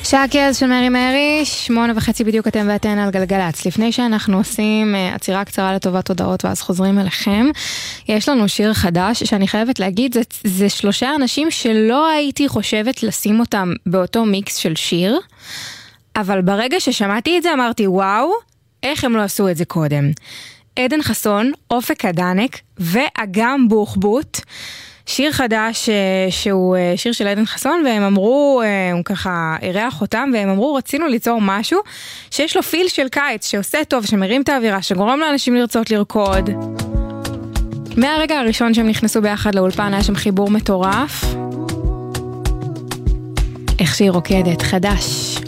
שקז של מרי, 8:30 בדיוק אתם ואתן על גלגלץ. לפני שאנחנו עושים עצירה קצרה לטובת הודעות ואז חוזרים אליכם, יש לנו שיר חדש שאני חייבת להגיד, זה 3 אנשים שלא הייתי חושבת לשים אותם באותו מיקס של שיר, אבל ברגע ששמעתי את זה אמרתי וואו, איך הם לא עשו את זה קודם. עדן חסון, אופק הדנק ואגם בוחבוט, שיר חדש שהוא שיר של עדן חסון, והם אמרו, הוא ככה אירח אותם, והם אמרו רצינו ליצור משהו שיש לו פיל של קיץ, שעושה טוב, שמרים את האווירה, שגורם לאנשים לרצות לרקוד. מהרגע הראשון שהם נכנסו ביחד לאולפן היה שם חיבור מטורף. איך שהיא רוקדת, חדש.